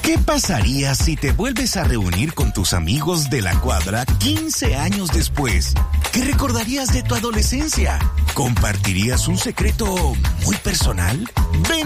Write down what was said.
¿Qué pasaría si te vuelves a reunir con tus amigos de la cuadra 15 años después? ¿Qué recordarías de tu adolescencia? ¿Compartirías un secreto muy personal? Ven